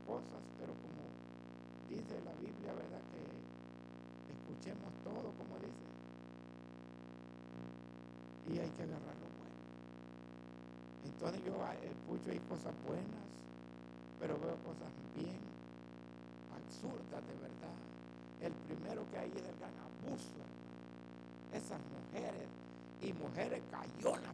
cosas, pero como dice la Biblia, ¿verdad? Que escuchemos todo, como dice, y hay que agarrar lo bueno. Entonces yo escucho ahí cosas buenas, pero veo cosas bien absurdas de verdad. El primero que hay es el gran abuso, hermano. Esas mujeres y mujeres cayonas